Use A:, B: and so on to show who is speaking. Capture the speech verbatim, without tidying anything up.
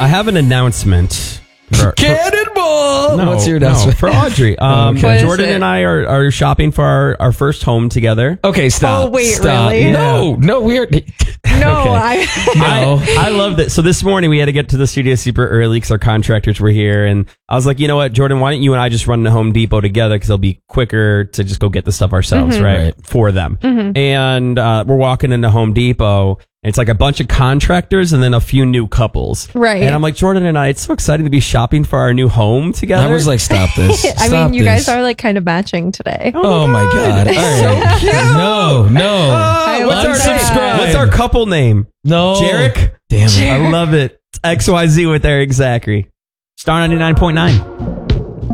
A: I have an announcement. For,
B: Cannonball!
A: No,
B: What's your
A: no,
B: announcement?
A: for Audrey. Um,
B: Okay.
A: Jordan and I are, are shopping for our, our first home together.
B: Okay, stop.
C: Oh, wait,
B: stop.
C: really?
B: No, no, we're...
C: No, I.
B: No.
A: I, I love that. So this morning we had to get to the studio super early because our contractors were here. And I was like, you know what, Jordan, why don't you and I just run to Home Depot together because it'll be quicker to just go get the stuff ourselves,
C: Mm-hmm.
A: right?
B: Right.
A: For them.
C: Mm-hmm.
A: And uh, we're walking into Home Depot. And it's like a bunch of contractors and then a few new couples.
C: Right.
A: And I'm like, Jordan and I, it's so exciting to be shopping for our new home together.
B: I was like, stop this.
C: I
B: Stop
C: mean, you
B: this.
C: guys are like kind of matching today.
B: Oh my God. All right. No, no.
C: I
A: what's, our,
C: love that.
A: what's our couple name?
B: No.
A: Jarek?
B: Damn it.
A: I love it. It's X Y Z with Eric Zachary.
D: Star ninety-nine point nine.